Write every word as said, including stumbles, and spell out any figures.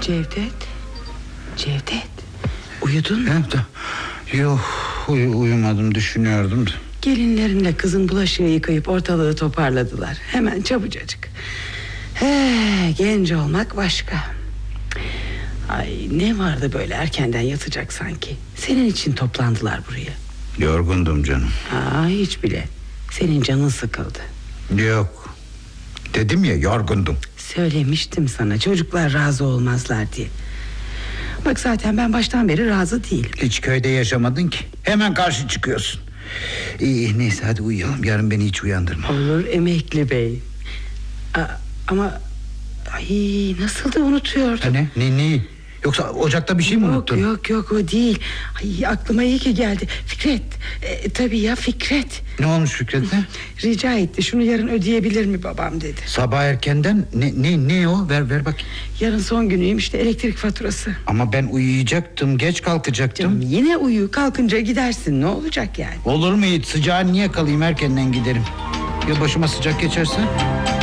Cevdet. Cevdet. Uyudun mu? Yok, uy uyumadım, düşünüyordum da. Gelinlerinle kızın bulaşığı yıkayıp ortalığı toparladılar. Hemen çabucacık. He, genç olmak başka. Ay, ne vardı böyle erkenden yatacak sanki. Senin için toplandılar buraya. Yorgundum canım. Aa, hiç bile. Senin canın sıkıldı. Yok. Dedim ya, yorgundum. Söylemiştim sana, çocuklar razı olmazlar diye. Bak zaten ben baştan beri razı değilim. Hiç köyde yaşamadın ki. Hemen karşı çıkıyorsun. İyi, neyse hadi uyuyalım. Yarın beni hiç uyandırma. Olur emekli bey. Aa, ama ay, nasıl da unutuyordum. Ha, ne? Ne? Ne? Yoksa ocakta bir şey mi yok, unuttun? Yok yok o değil. Ay, aklıma iyi ki geldi. Fikret. E, tabii ya, Fikret. Ne olmuş Fikret'e? Rica etti, şunu yarın ödeyebilir mi babam dedi. Sabah erkenden ne ne ne o? Ver ver bak. Yarın son günüyüm işte, elektrik faturası. Ama ben uyuyacaktım, geç kalkacaktım. Canım, yine uyu, kalkınca gidersin, ne olacak yani? Olur mu hiç? Sıcağı niye kalayım, erkenden giderim. Ya başıma sıcak geçerse?